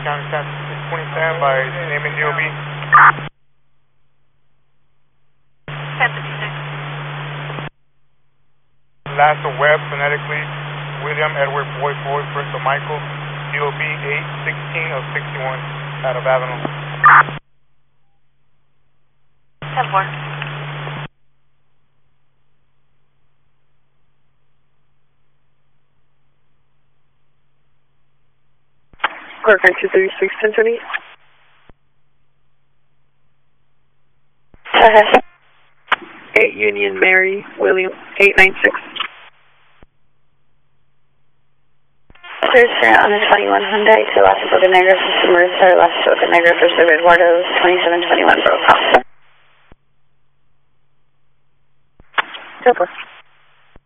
County Staff 627 by name and DOB. Last of Webb, phonetically, William Edward Boyd Boyd, first of Michael, DOB 816 of 61 out of Avenue. 10-4. Clark 236, 1020. Go ahead. 8 Union Mary, William, 896. There's on the 21 Hyundai to Las Boca Negra for Marissa, Las Boca Negra for Eduardo, 2721 broke off. 10-4.